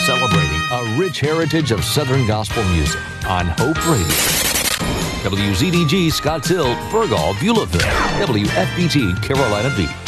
celebrating a rich heritage of Southern gospel music on Hope Radio. WZDG Scotts Hill, Burgal, Beulahville, WFPT Carolina Beach.